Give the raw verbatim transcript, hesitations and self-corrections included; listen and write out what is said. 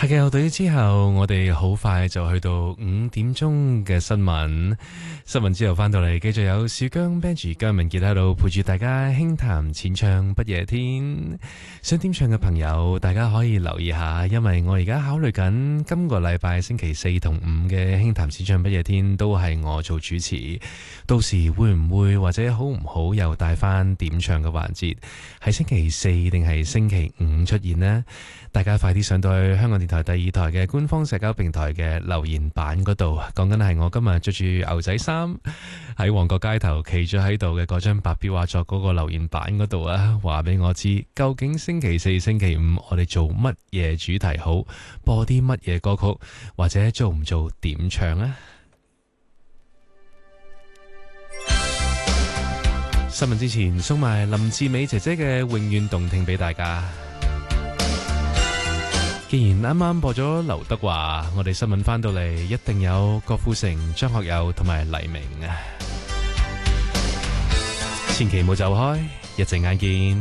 係嘅，到咗之後，我哋好快就去到五點鐘嘅新聞。新聞之後翻到嚟，繼續有小姜 Benji 姜文傑喺度陪住大家輕談淺唱不夜天。想點唱嘅朋友，大家可以留意下，因為我而家考慮緊今個禮拜星期四同五嘅輕談淺唱不夜天都係我做主持。到時會唔會或者好唔好又帶翻點唱嘅環節？係星期四定係星期五出現呢？大家快啲上到去香港電台第二台嘅官方社交平台嘅留言板嗰度，講緊係我今日着住牛仔衫喺旺角街頭企咗喺度嘅嗰張白標畫作嗰個留言板嗰度啊，話俾我知究竟星期四、星期五我哋做乜嘢主題好，播啲乜嘢歌曲，或者做唔做點唱啊？新聞之前送埋林志美姐姐嘅《永遠動聽》俾大家。既然啱啱播咗劉德華，我哋新聞翻到嚟一定有郭富城、張學友同埋黎明啊！千祈唔好走開，一陣間見。